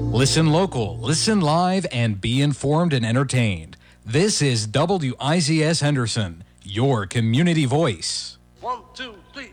Listen local, listen live, and be informed and entertained. This is WIZS Henderson, your community voice. 1, 2, 3.